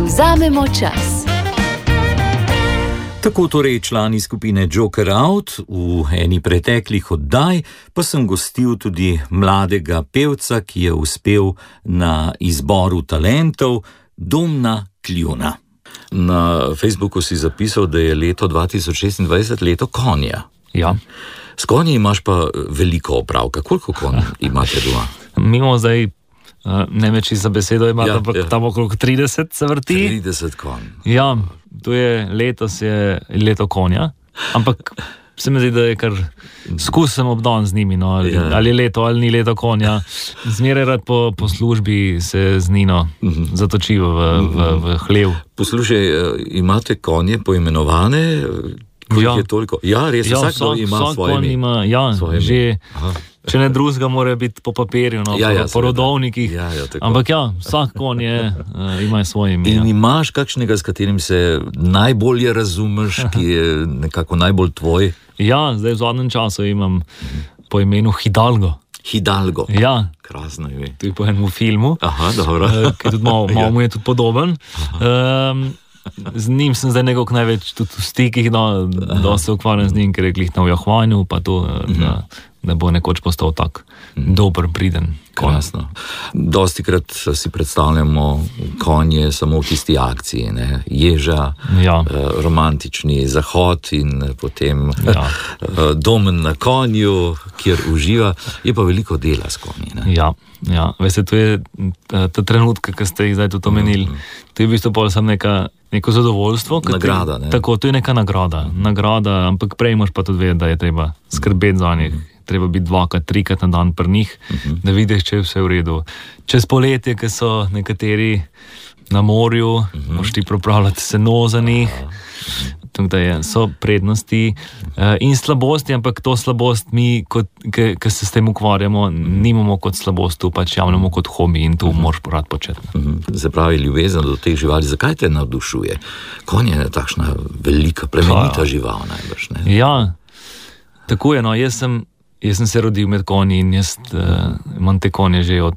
Vzamemo čas. Tako torej člani skupine Joker Out, v eni preteklih oddaj pa sem gostil tudi mladega pevca, ki je uspel na izboru talentov, Domna Kljuna. Na Facebooku si zapisal, da je leto 2026 leto konja. Ja. S konji imaš pa veliko opravka. Koliko konj imate doma? Mi imamo zdaj, ne več za besedo imate, ampak tam okrog 30 se vrti. 30 konj. Ja, to je letos je leto konja, ampak se mi zdi, da je kar skusen obdan z njimi, no, ali leto, ali ni leto konja. Zmeraj rad po službi se z Nino zatočijo v hlev. Poslušaj, imate konje poimenovane? Je toliko? Ja, res, vsak ima svoje ime. Že, če ne drugega, mora biti po papirju, po rodovnikih. Ampak vsak konj ima svoje ime. In imaš kakšnega, s katerim se najbolje razumeš, ki je nekako najbolj tvoj? Ja, zdaj v zadnjem času imam po imenu Hidalgo. Hidalgo? Ja. Krasno ime. To je po enem filmu. Aha, dobro. Ki tudi malo mu je tudi podoben. Z njim sem zdaj nekako največ tudi v stikih, da se ukvarjam z njim, ker je glih na ujahvanju, pa to, da bo nekoč postal tak dober, priden. Krasno. Dostikrat si predstavljamo konje samo v tisti akciji, ne? Ježa, romantični zahod in potem Domen na konju, kjer uživa, je pa veliko dela s konji. Ne? Ja, veste, to je ta trenutka, ki ste jih zdaj tudi omenili, to je v bistvu bolj samo neko zadovoljstvo. Nagrada, ne? Tako, to je neka nagrada, ampak prej moraš pa tudi vedeti, da je treba skrbeti za njih. Treba biti 2-3 na dan pri njih, da vidiš, če je vse v redu. Čez poletje, ki so nekateri na morju, moš ti pripravljati seno za njih, so prednosti in slabosti, ampak to slabost mi, ki se s tem ukvarjamo, nimamo kot slabost, tu pač javnemo kot hobi in to moraš rad početi. Se pravi, ljubezen do teh živali, zakaj te navdušuje? Konj je takšna velika, plemenita žival najbrž, ne? Ja, tako je, no, jaz sem se rodil med konji in jaz imam te konje že od